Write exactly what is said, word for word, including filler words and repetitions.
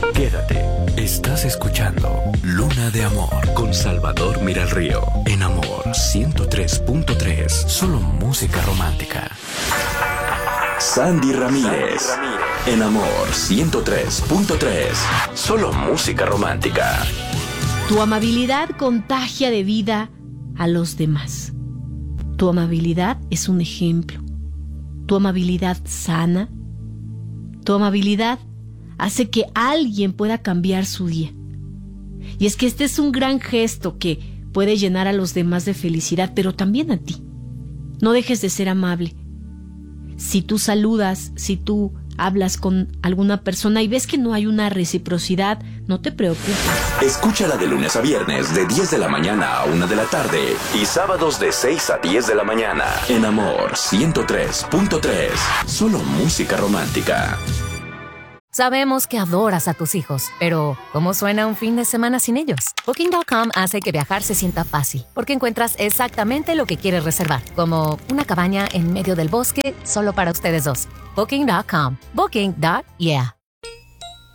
Quédate. Estás escuchando Luna de Amor con Salvador Miralrío. En Amor ciento tres punto tres. Solo música romántica. Sandy Ramírez. Sandy Ramírez. En Amor ciento tres punto tres. Solo música romántica. Tu amabilidad contagia de vida a los demás. Tu amabilidad es un ejemplo. Tu amabilidad sana. Tu amabilidad hace que alguien pueda cambiar su día. Y es que este es un gran gesto que puede llenar a los demás de felicidad, pero también a ti. No dejes de ser amable. Si tú saludas, si tú hablas con alguna persona y ves que no hay una reciprocidad, no te preocupes. Escúchala de lunes a viernes de diez de la mañana a una de la tarde y sábados de seis a diez de la mañana en Amor ciento tres punto tres. Solo música romántica. Sabemos que adoras a tus hijos, pero ¿cómo suena un fin de semana sin ellos? Booking punto com hace que viajar se sienta fácil, porque encuentras exactamente lo que quieres reservar, como una cabaña en medio del bosque solo para ustedes dos. Booking punto com. Booking. Yeah.